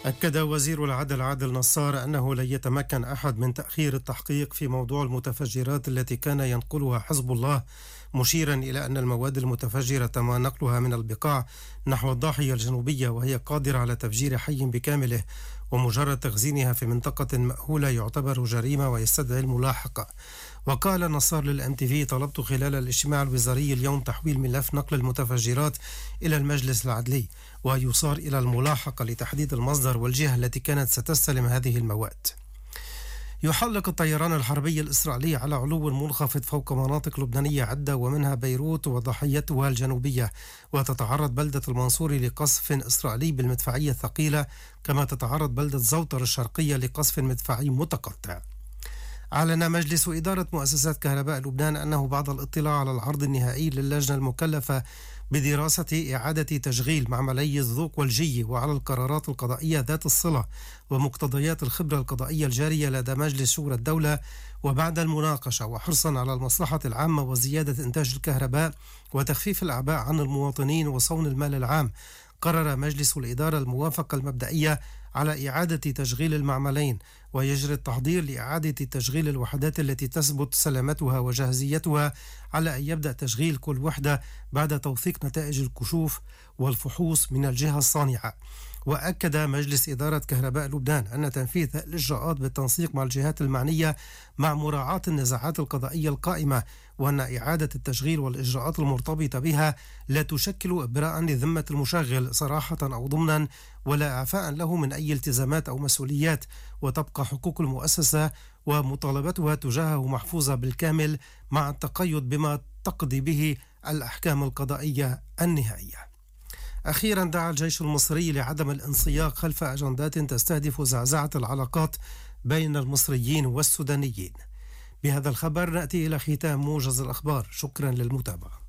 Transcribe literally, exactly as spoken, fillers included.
أكد وزير العدل عادل نصار أنه لن يتمكن أحد من تأخير التحقيق في موضوع المتفجرات التي كان ينقلها حزب الله، مشيرا إلى أن المواد المتفجرة تم نقلها من البقاع نحو الضاحية الجنوبية وهي قادرة على تفجير حي بكامله، ومجرد تخزينها في منطقة مأهولة يعتبر جريمة ويستدعي الملاحقة. وقال نصار للأم تي في: طلبت خلال الاجتماع الوزاري اليوم تحويل ملف نقل المتفجرات إلى المجلس العدلي، ويصار إلى الملاحقة لتحديد المصدر والجهة التي كانت ستستلم هذه المواد. يحلق الطيران الحربي الإسرائيلي على علو منخفض فوق مناطق لبنانية عدة ومنها بيروت وضحيتها الجنوبية، وتتعرض بلدة المنصوري لقصف إسرائيلي بالمدفعية الثقيلة، كما تتعرض بلدة زوطر الشرقية لقصف مدفعي متقطع. أعلن مجلس إدارة مؤسسات كهرباء لبنان أنه بعد الاطلاع على العرض النهائي للجنة المكلفة بدراسة إعادة تشغيل معملي الذوق والجي وعلى القرارات القضائية ذات الصلة ومقتضيات الخبرة القضائية الجارية لدى مجلس شورى الدولة، وبعد المناقشة وحرصا على المصلحة العامة وزيادة إنتاج الكهرباء وتخفيف الأعباء عن المواطنين وصون المال العام، قرر مجلس الإدارة الموافقة المبدئية على إعادة تشغيل المعملين، ويجري التحضير لإعادة تشغيل الوحدات التي تثبت سلامتها وجاهزيتها على أن يبدأ تشغيل كل وحدة بعد توثيق نتائج الكشوف والفحوص من الجهة الصانعة. وأكد مجلس إدارة كهرباء لبنان أن تنفيذ الإجراءات بالتنسيق مع الجهات المعنية مع مراعاة النزاعات القضائية القائمة، وأن إعادة التشغيل والإجراءات المرتبطة بها لا تشكل إبراء لذمة المشغل صراحة أو ضمنا ولا إعفاء له من أي التزامات أو مسؤوليات، وتبقى حقوق المؤسسة ومطالبتها تجاهه محفوظة بالكامل مع التقيد بما تقضي به الأحكام القضائية النهائية. أخيرا دعا الجيش المصري لعدم الانسياق خلف أجندات تستهدف زعزعة العلاقات بين المصريين والسودانيين. بهذا الخبر نأتي إلى ختام موجز الأخبار. شكرا للمتابعة.